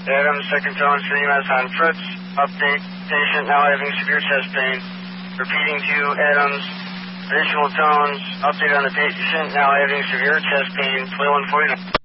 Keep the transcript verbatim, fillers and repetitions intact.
Adams, second tone, C M S on Fritz. Update, patient now having severe chest pain. Repeating to Adams, additional tones. Update on the patient now having severe chest pain. twenty-one forty-nine.